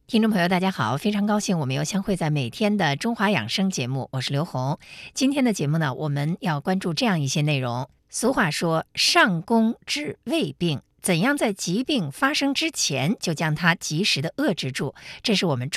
听众朋友，大家好，非常高兴我们又相会在每天的中华养生节目，我是刘红。今天的节目呢，我们要关注这样一些内容。俗话说，上工治未病，怎样在疾病发生之前就将它及时的遏制住，这是我们